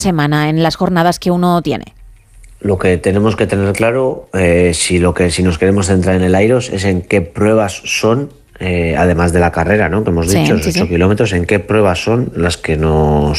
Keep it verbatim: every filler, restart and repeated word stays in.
semana en las jornadas que uno tiene? Lo que tenemos que tener claro, eh, si lo que si nos queremos centrar en el Airos, es en qué pruebas son, eh, además de la carrera, ¿no? Que hemos Sí, dicho, los sí, ocho sí. kilómetros, en qué pruebas son las que nos